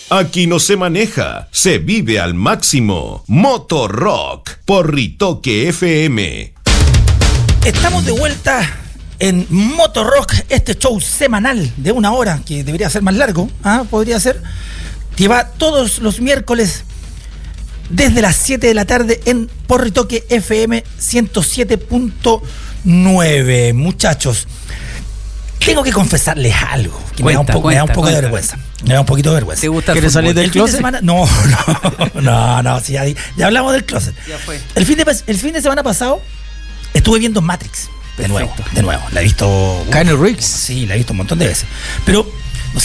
Aquí no se maneja, se vive al máximo. Motorrock por Ritoque FM. Estamos de vuelta en Motorrock, este show semanal de 1 hora, que debería ser más largo, podría ser, que va todos los miércoles desde las 7 de la tarde en Ritoque FM 107.9. Muchachos, tengo que confesarles algo que me da un poco de vergüenza. Me da un poquito de vergüenza. ¿Te gusta ¿Quieres salir del closet? semana? No, sí, ya hablamos del closet. Ya fue. El fin de semana pasado estuve viendo Matrix. De nuevo. La he visto. Keanu Reeves. Sí, la he visto un montón de veces. Pero